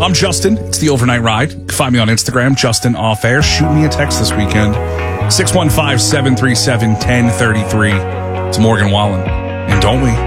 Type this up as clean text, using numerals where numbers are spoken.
I'm Justin. It's the Overnight Ride. You can find me on Instagram, Justin Off Air. Shoot me a text this weekend. 615-737-1033. It's Morgan Wallen. And don't we?